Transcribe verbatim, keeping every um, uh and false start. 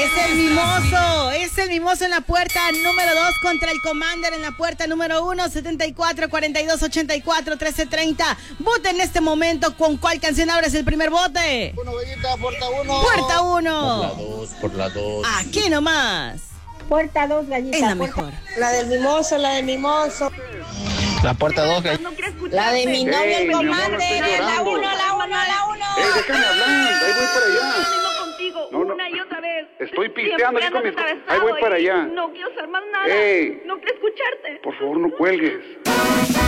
Es el mimoso, es el mimoso en la puerta número dos contra el Commander en la puerta número uno, setenta y cuatro, cuarenta y dos, ochenta y cuatro, trece, treinta. Vote en este momento con cuál canción abres el primer bote. Uno, Bellita, puerta uno. Puerta uno. Por la dos, por la dos. Aquí nomás. Puerta dos, gallita. Es la puerta... mejor. La del mimoso, la del mimoso. La puerta dos, gallita. La de mi novio, Ey, el mi amor, Commander. estoy La llorando. uno, la uno, la uno. ¡Ey, déjame hablar! Ahí voy para allá. Contigo No, no. una y otra vez. Estoy Siempre pisteando aquí andas con mis... atravesado Ahí voy para y allá. No quiero hacer más nada. Ey. No quiero escucharte. Por favor, no cuelgues.